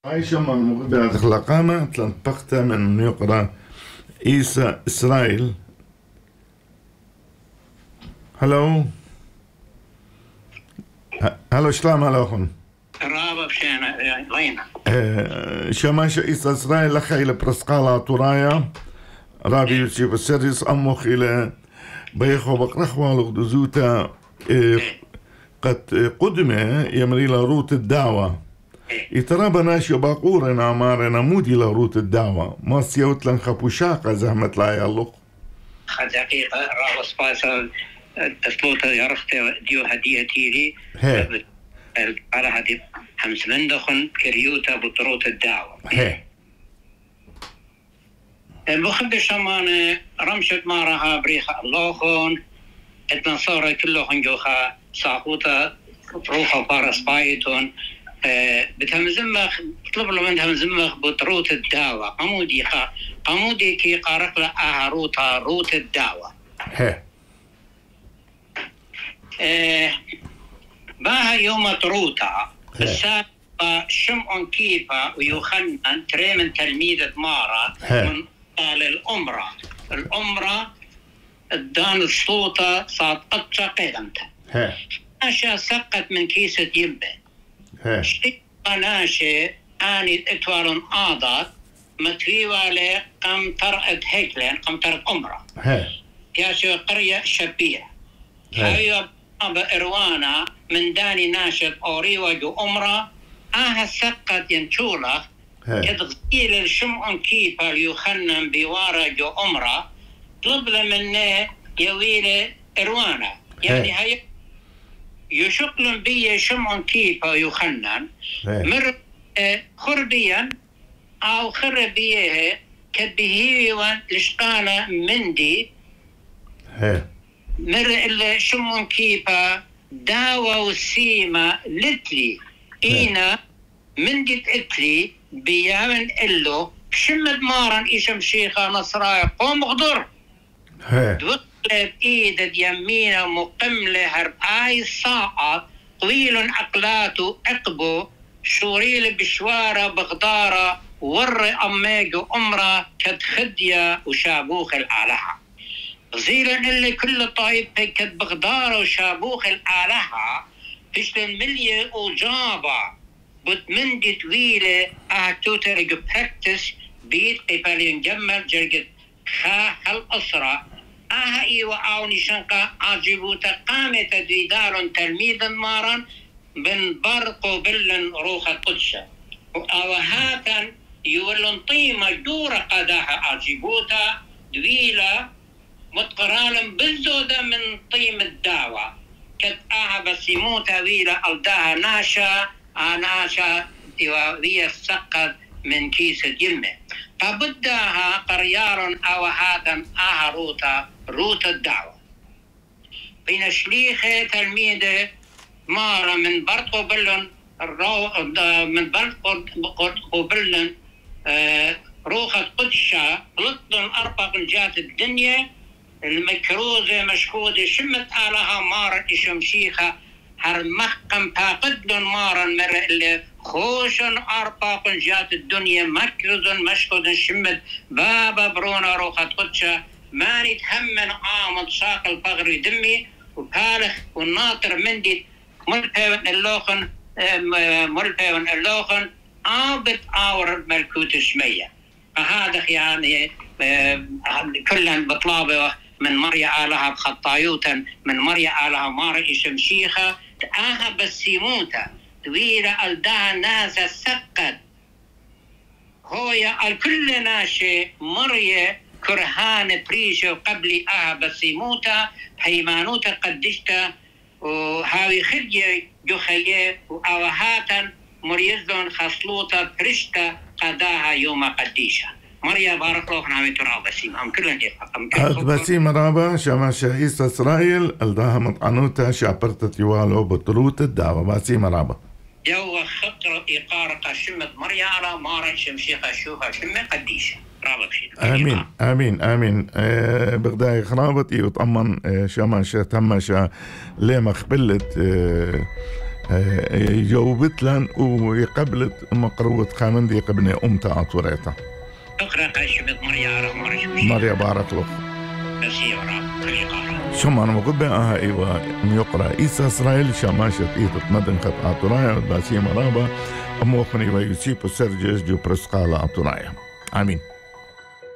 عايشة من مغبرة خلقامة تلنبقت من يقرأ إيسا إسرائيل. هلو شلام عليكم. رابع بشينا وين؟ شماش إيسا إسرائيل لخيل برسقالة طرايا رابي يوسف السرس أمخ إلى بيخو بقرخوة لغدزوتا قد قدمة يمري لروت الدعوة يترابى ناشي باقورنا مارنا مودي لروت الدعوة ما سيوت لن خبوشاقة زهمة لا يالوق دقيقة رابع سباسة أسلوطة يرختي ديو هدية تيري على هدي حمس مندخن كريوتا بطروت الدعوة المخبر شمان رمشت مارها بريخة اللوخون اتنصارة كلوخن جوخا ساقوتا روخا بارس بايتون بتهمزمخ طلب له من همزمخ بطروت الدعوة قمودي كي قارق لها روت الدعوة باها يوم طروتا السابقة شمعون كيفا ويوخنن تريمن تلميذة مارا من قال الأمرة الدان الصوتة صاد قطة قدمتها ناشا سقط من كيسة يمبه شتيقا ناشا آني اتوالن آضات متويوالي قم ترقد هيكلين قم ترقد أمرة ياشو قرية شبيه هايو بابا إروانا من داني ناشد أوريوا جو أمرة سقط ينشولخ يدغيل الشمعون كيفا يخنن بوارا جو أمرة طلب منه يويل إروانا يعني هاي يشقلن بي شمعون كيفا يخنن مر خربيا أو خربيه كبهيوان لشقالة مندي مر اللي شمون كيفا داوة وسيمة لتلي إينا من جد اتلي بيامن إلو شمد مارن إيشم شيخة نصراء قوم غدر دوقلب إيدد يمينة مقملة هرب آي ساعة طويل عقلاتو أقبو شوريل بشوارة بغدارة ور أميجو أمرة كدخدية وشابوخ الآلهة غزيلا اللي كل طايب كد بغدارة وشابوخ الآلهة تشتن ملية وجابة بتمندي طويلة توتر جو براكتس بيت قبالين جمل جرقت خال أسرة إيوة آوني شنقة عجبوتا قامة ديدار تلميذا مارا بن برقو بلن روخة قدشة وهاتا يولن طيمة دورة قداها عجبوتا دويلة متقرالم بالزودة من طيم الدعوة كت بس يموت ويلا ألداها ناشا وهي السقط من كيس الجلمة فبدها قريار أو هاتا روت الدعوة بين شليخة تلميذة مارا من برقو بلن روخة قدشة لطن أربق جات الدنيا المكروزة مشهودة شمت آلها مارا إشمشيخة هر محكم تاقدن مارا مرة اللي خوشن أربق جات الدنيا مكروزن مشهودة شمت بابا برونا روخة قدشة ماني تهمن عامد ساق البغري دمي وبالخ والناطر مندي ملفون اللوخن عابت آور ملكوت شمية فهذا يعني كلن بطلابه من مريا آلها بخطايوتا من مريا آلها مارا شمشيخة بس يموتا طويلة ألدها ناس السقد هويا الكل ناشي مريا كرهان بريشة قبل بس يموتا حيمانوتا قدشتا وهاوي خرجة جخية وأوهاتا مريزون خصلوتا برشتا قداها يوم قديشة مريا بارك الله فينا مترا بسيم هم كلن بسيم رابا شما شهيس إسرائيل الداها مطعنوتا شعبرت يوالو بطروت الدعوة بسيم رابا يو خطر إقارة شمت مريا على مارا شمشيخة شوها شمة قديشة رابا بشير آمين بغداي خرابتي وطمن شما شا تم شا لما خبلت جاوبت لن ويقبلت مقروة خامندي قبني أمتا أطوريتا أقرأ قاشبت مريا بارك له شما أنا مقول بها إيوا ميقرأ إيسا إسرائيل شماشت إيتت مدن خط أطورايا وداسي مرابا أموخني ويسيبو سرجيس جو برسقال أطورايا آمين.